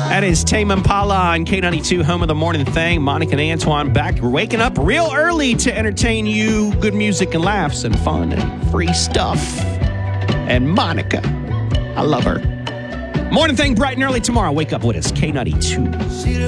That is Tame Impala on K92, home of the morning thing. Monica and Antoine back, waking up real early to entertain you. Good music and laughs and fun and free stuff. And Monica, I love her. Morning thing bright and early tomorrow. Wake up with us, K92.